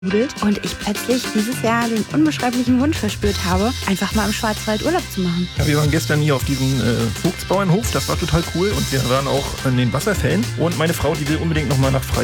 und ich plötzlich dieses Jahr den unbeschreiblichen Wunsch verspürt habe, einfach mal im Schwarzwald Urlaub zu machen. Ja, wir waren gestern hier auf diesem Vogtsbauernhof, das war total cool und wir waren auch in den Wasserfällen und meine Frau, die will unbedingt nochmal nach Freising.